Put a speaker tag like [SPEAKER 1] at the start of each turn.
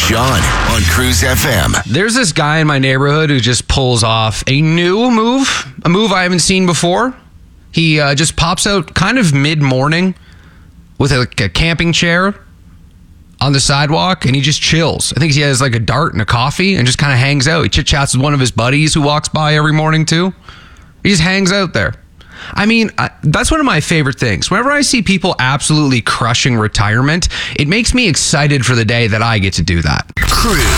[SPEAKER 1] Sean on Cruise FM.
[SPEAKER 2] There's this guy in my neighborhood who just pulls off a move I haven't seen before. He just pops out kind of mid-morning with a camping chair on the sidewalk, and he just chills. I think he has like a dart and a coffee and just kind of hangs out. He chit-chats with one of his buddies who walks by every morning too. He just hangs out there. I mean, that's one of my favorite things. Whenever I see people absolutely crushing retirement, it makes me excited for the day that I get to do that.
[SPEAKER 1] Cruise.